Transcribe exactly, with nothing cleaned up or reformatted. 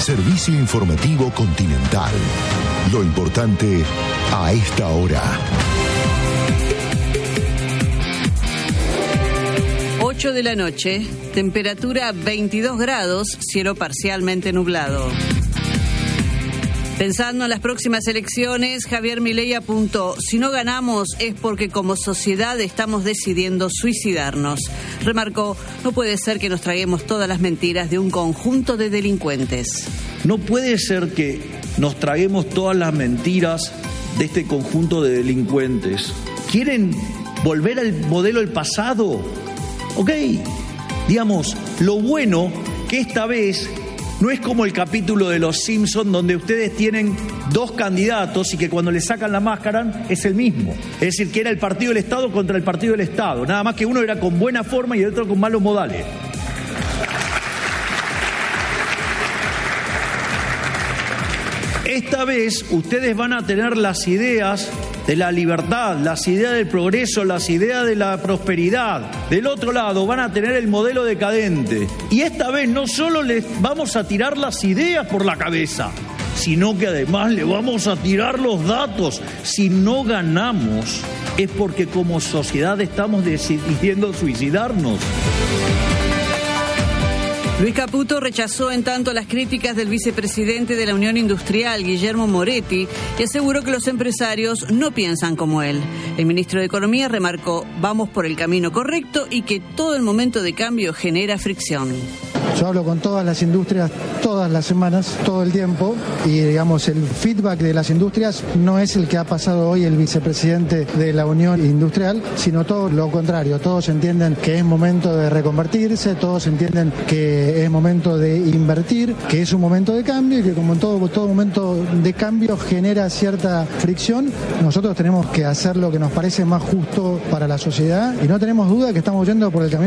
Servicio Informativo Continental. Lo importante a esta hora. ocho de la noche, temperatura veintidós grados, cielo parcialmente nublado. Pensando en las próximas elecciones, Javier Milei apuntó: si no ganamos es porque como sociedad estamos decidiendo suicidarnos. Remarcó: no puede ser que nos traguemos todas las mentiras de un conjunto de delincuentes. No puede ser que nos traguemos todas las mentiras de este conjunto de delincuentes. ¿Quieren volver al modelo del pasado? Ok, digamos, lo bueno que esta vez no es como el capítulo de Los Simpson donde ustedes tienen dos candidatos y que cuando le sacan la máscara es el mismo. Es decir, que era el partido del Estado contra el partido del Estado. Nada más que uno era con buena forma y el otro con malos modales. Esta vez ustedes van a tener las ideas de la libertad, las ideas del progreso, las ideas de la prosperidad. Del otro lado van a tener el modelo decadente. Y esta vez no solo les vamos a tirar las ideas por la cabeza, sino que además le vamos a tirar los datos. Si no ganamos es porque como sociedad estamos decidiendo suicidarnos. Luis Caputo rechazó en tanto las críticas del vicepresidente de la Unión Industrial, Guillermo Moretti, y aseguró que los empresarios no piensan como él. El ministro de Economía remarcó: vamos por el camino correcto y que todo el momento de cambio genera fricción. Yo hablo con todas las industrias todas las semanas, todo el tiempo, y digamos el feedback de las industrias no es el que ha pasado hoy el vicepresidente de la Unión Industrial, sino todo lo contrario. Todos entienden que es momento de reconvertirse, todos entienden que es momento de invertir, que es un momento de cambio y que como en todo, todo momento de cambio genera cierta fricción. Nosotros tenemos que hacer lo que nos parece más justo para la sociedad y no tenemos duda que estamos yendo por el camino